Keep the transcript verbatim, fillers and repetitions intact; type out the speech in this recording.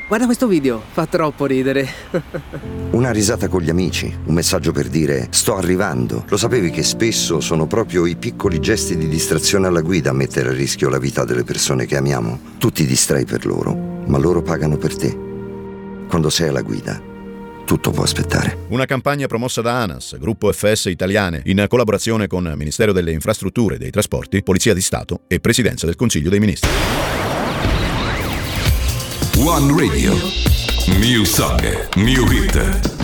Guarda questo video, fa troppo ridere. Una risata con gli amici, un messaggio per dire sto arrivando. Lo sapevi che spesso sono proprio i piccoli gesti di distrazione alla guida a mettere a rischio la vita delle persone che amiamo? Tu ti distrai per loro, ma loro pagano per te. Quando sei alla guida, tutto può aspettare. Una campagna promossa da ANAS, Gruppo F S Italiane, in collaborazione con Ministero delle Infrastrutture e dei Trasporti, Polizia di Stato e Presidenza del Consiglio dei Ministri. One Radio. New Song, New Hit.